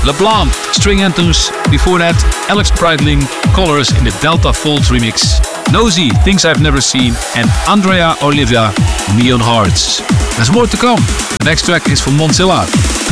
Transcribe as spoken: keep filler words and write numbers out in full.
LeBlanc, String Anthems. Before that, Alex Breitling, Colors in the Delta Folds remix. Nosy, Things I've Never Seen. And Andrea Olivia, Neon Hearts. There's more to come. The next track is from Montserrat.